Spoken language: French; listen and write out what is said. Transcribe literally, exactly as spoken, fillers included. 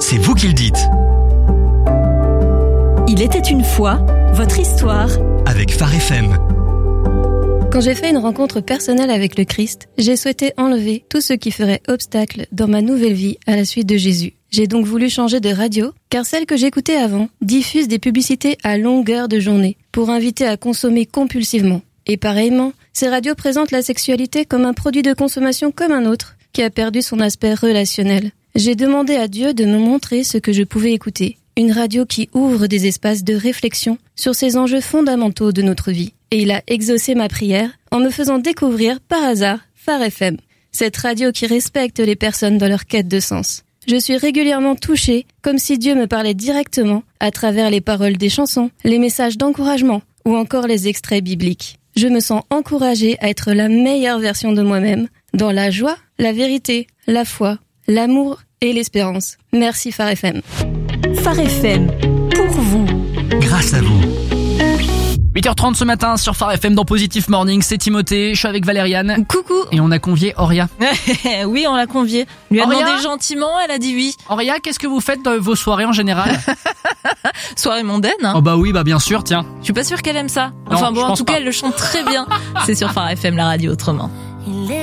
c'est vous qui le dites. Il était une fois, votre histoire. Avec Phare F M. Quand j'ai fait une rencontre personnelle avec le Christ, j'ai souhaité enlever tout ce qui ferait obstacle dans ma nouvelle vie à la suite de Jésus. J'ai donc voulu changer de radio, car celle que j'écoutais avant diffuse des publicités à longueur de journée, pour inviter à consommer compulsivement. Et pareillement, ces radios présentent la sexualité comme un produit de consommation comme un autre, qui a perdu son aspect relationnel. J'ai demandé à Dieu de me montrer ce que je pouvais écouter. Une radio qui ouvre des espaces de réflexion sur ces enjeux fondamentaux de notre vie. Et il a exaucé ma prière en me faisant découvrir par hasard Phare F M, cette radio qui respecte les personnes dans leur quête de sens. Je suis régulièrement touchée, comme si Dieu me parlait directement à travers les paroles des chansons, les messages d'encouragement ou encore les extraits bibliques. Je me sens encouragée à être la meilleure version de moi-même, dans la joie, la vérité, la foi, l'amour et l'espérance. Merci Phare F M. Phare F M, pour vous. Grâce à vous. huit heures trente ce matin sur Phare F M dans Positive Morning, c'est Timothée, je suis avec Valériane. Coucou. Et on a convié Auria. Oui, on l'a conviée. Lui a Auria demandé gentiment, elle a dit oui. Auria, qu'est-ce que vous faites dans vos soirées en général? Soirée mondaine, hein. Oh bah oui, bah bien sûr, tiens. Je suis pas sûre qu'elle aime ça. Non, Enfin bon, je en pense tout pas. cas, elle le chante très bien. C'est sur Phare F M, la radio autrement.